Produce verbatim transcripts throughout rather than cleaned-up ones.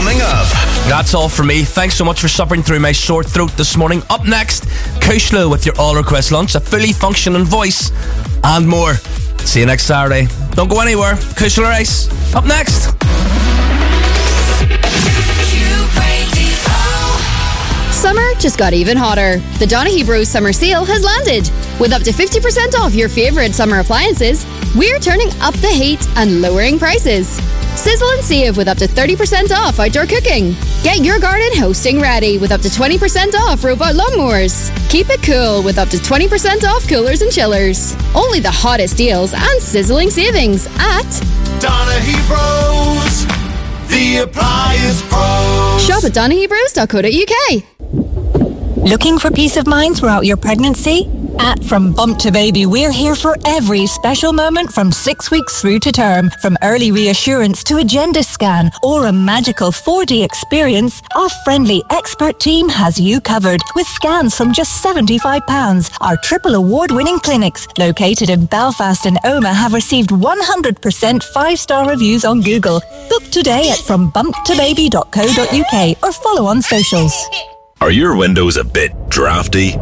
coming up. That's all from me. Thanks so much for suffering through my sore throat this morning. Up next, Kushla with your all-request lunch, a fully functioning voice, and more. See you next Saturday. Don't go anywhere. Kushla Rice. Up next. Summer just got even hotter. The Donaghy Bros Summer Sale has landed. With up to fifty percent off your favourite summer appliances, we're turning up the heat and lowering prices. Sizzle and save with up to thirty percent off outdoor cooking. Get your garden hosting ready with up to twenty percent off robot lawnmowers. Keep it cool with up to twenty percent off coolers and chillers. Only the hottest deals and sizzling savings at Donaghy Bros, the appliance pros. Shop at donaghy bros dot co dot uk. Looking for peace of mind throughout your pregnancy? At From Bump to Baby, we're here for every special moment from six weeks through to term. From early reassurance to a gender scan or a magical four D experience, our friendly expert team has you covered with scans from just seventy-five pounds. Our triple award-winning clinics, located in Belfast and Omagh, have received one hundred percent five-star reviews on Google. Book today at from bump to baby dot co dot uk or follow on socials. Are your windows a bit drafty?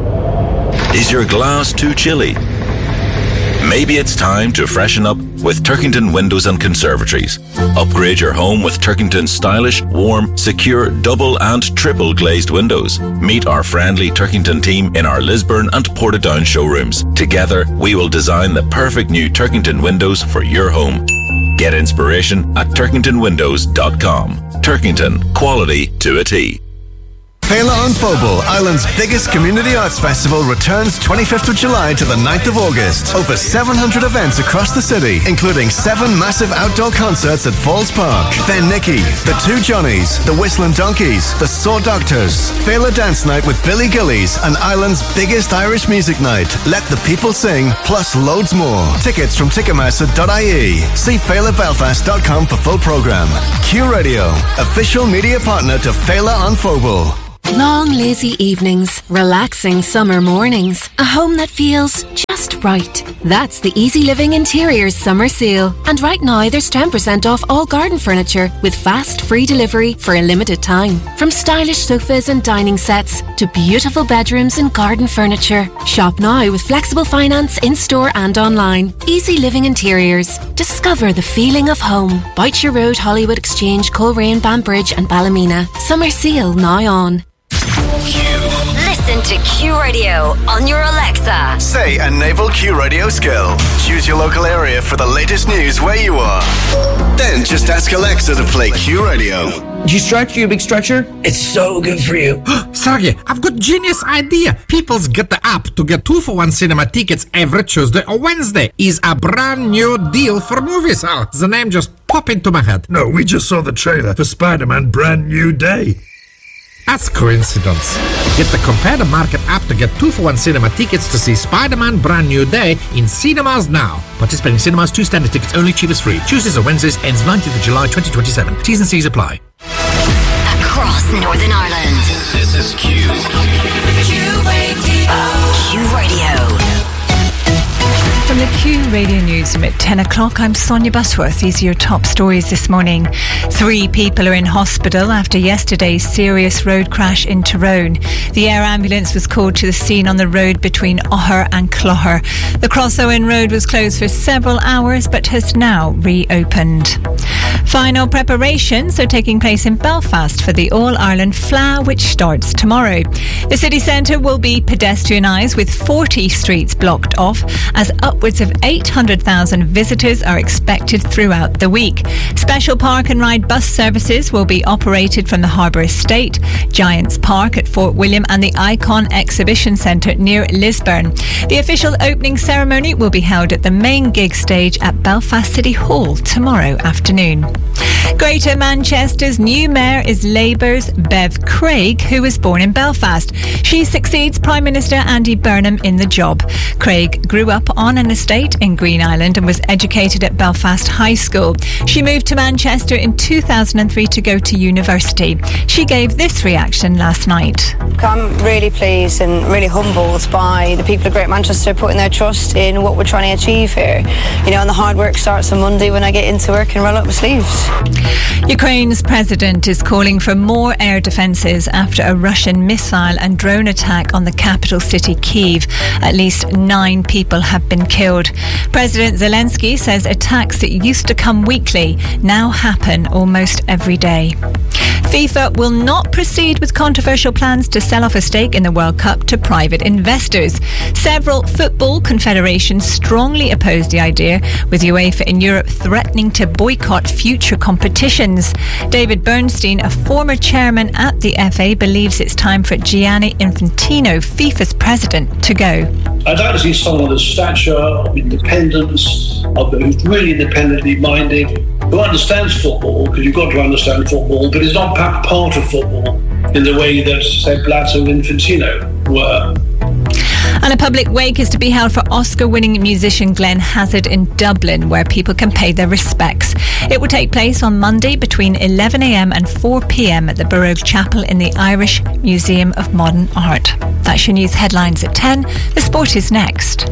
Is your glass too chilly? Maybe it's time to freshen up with Turkington Windows and Conservatories. Upgrade your home with Turkington's stylish, warm, secure, double and triple glazed windows. Meet our friendly Turkington team in our Lisburn and Portadown showrooms. Together, we will design the perfect new Turkington windows for your home. Get inspiration at turkington windows dot com. Turkington, quality to a T. Féile an Phobal, Ireland's biggest community arts festival, returns twenty-fifth of July to the ninth of August. Over seven hundred events across the city, including seven massive outdoor concerts at Falls Park. Then Nicky, The Two Johnnies, The Whistling Donkeys, The Saw Doctors, Féile Dance Night with Billy Gillies, and Ireland's biggest Irish music night, Let the People Sing, plus loads more. Tickets from ticketmaster dot I E. See féile belfast dot com for full programme. Q Radio, official media partner to Féile an Phobal. Long, lazy evenings, relaxing summer mornings, a home that feels just right. That's the Easy Living Interiors Summer Sale. And right now there's ten percent off all garden furniture with fast free delivery for a limited time. From stylish sofas and dining sets to beautiful bedrooms and garden furniture. Shop now with flexible finance in-store and online. Easy Living Interiors. Discover the feeling of home. Boucher Road, Hollywood Exchange, Coleraine, Banbridge and Ballymena. Summer Sale now on. Listen to Q Radio on your Alexa. Say a naval Q Radio skill. Choose your local area for the latest news where you are. Then just ask Alexa to play Q Radio. Do you stretch? You a big stretcher? It's so good for you. Sergey, I've got genius idea. People's Get the App to get two for one cinema tickets every Tuesday or Wednesday is a brand new deal for movies. Oh, the name just popped into my head. No, we just saw the trailer for Spider-Man Brand New Day. That's coincidence. Get the Compare the Market app to get two for one cinema tickets to see Spider-Man Brand New Day in cinemas now. Participating cinemas, two standard tickets only, cheapest free. Tuesdays or Wednesdays, ends nineteenth of July twenty twenty-seven. T's and C's apply. Across Northern Ireland. This is Q. Q Radio. Q Radio. From the Q Radio Newsroom at ten o'clock, I'm Sonia Butterworth. These are your top stories this morning. Three people are in hospital after yesterday's serious road crash in Tyrone. The air ambulance was called to the scene on the road between Oher and Clogher. The Cross Owen Road was closed for several hours but has now reopened. Final preparations are taking place in Belfast for the All-Ireland F L A, which starts tomorrow. The city centre will be pedestrianised with forty streets blocked off as upwards of eight hundred thousand visitors are expected throughout the week. Special park and ride bus services will be operated from the Harbour Estate, Giants Park at Fort William and the Icon Exhibition Centre near Lisburn. The official opening ceremony will be held at the main gig stage at Belfast City Hall tomorrow afternoon. Greater Manchester's new mayor is Labour's Bev Craig, who was born in Belfast. She succeeds Prime Minister Andy Burnham in the job. Craig grew up on an estate in Green Island and was educated at Belfast High School. She moved to Manchester in two thousand three to go to university. She gave this reaction last night. I'm really pleased and really humbled by the people of Greater Manchester putting their trust in what we're trying to achieve here. You know, and the hard work starts on Monday when I get into work and roll up my sleeves. Ukraine's president is calling for more air defences after a Russian missile and drone attack on the capital city Kyiv. At least nine people have been killed. President Zelensky says attacks that used to come weekly now happen almost every day. FIFA will not proceed with controversial plans to sell off a stake in the World Cup to private investors. Several football confederations strongly oppose the idea, with UEFA in Europe threatening to boycott future competitions. David Bernstein, a former chairman at the F A, believes it's time for Gianni Infantino, FIFA's president, to go. I'd like to see someone of stature, of independence, of who's really independently minded, who understands football, because you've got to understand football, but is not part of football in the way that, say, Blatter and Infantino were. And a public wake is to be held for Oscar-winning musician Glenn Hazard in Dublin, where people can pay their respects. It will take place on Monday between eleven a m and four p m at the Baroque Chapel in the Irish Museum of Modern Art. That's your news headlines at ten. The sport is next.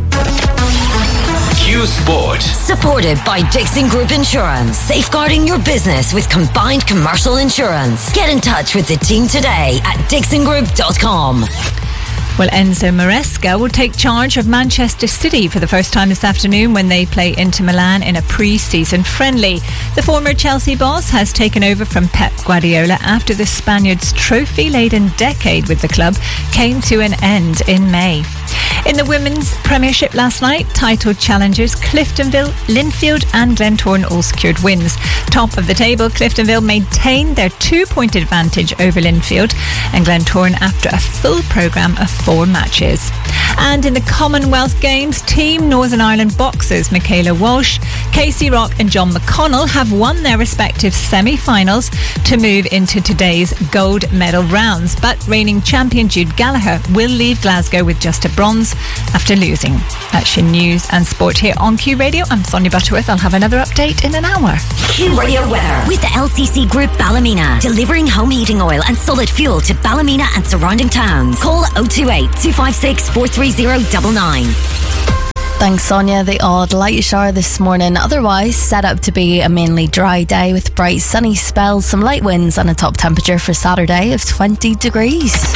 Q Sport. Supported by Dixon Group Insurance. Safeguarding your business with combined commercial insurance. Get in touch with the team today at dixon group dot com. Well, Enzo Maresca will take charge of Manchester City for the first time this afternoon when they play Inter Milan in a pre-season friendly. The former Chelsea boss has taken over from Pep Guardiola after the Spaniard's trophy-laden decade with the club came to an end in May. In the Women's Premiership last night, title challengers Cliftonville, Linfield and Glentoran all secured wins. Top of the table, Cliftonville maintained their two-point advantage over Linfield and Glentoran after a full programme of four matches. And in the Commonwealth Games, Team Northern Ireland boxers Michaela Walsh, Casey Rock and John McConnell have won their respective semi-finals to move into today's gold medal rounds. But reigning champion Jude Gallagher will leave Glasgow with just a bronze after losing. That's your news and sport here on Q Radio. I'm Sonia Butterworth. I'll have another update in an hour. Q Radio weather with the L C C Group Ballymena, delivering home heating oil and solid fuel to Ballymena and surrounding towns. Call oh two eight, two five six, four three zero nine nine. Thanks, Sonia. The odd light shower this morning. Otherwise, set up to be a mainly dry day with bright sunny spells, some light winds and a top temperature for Saturday of twenty degrees.